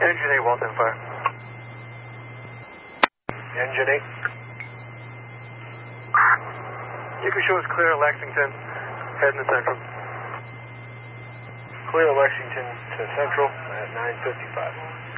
Engine 8, Walton Fire. Engine 8. You can show us clear at Lexington, heading to Central. Clear Lexington to Central at 9:55.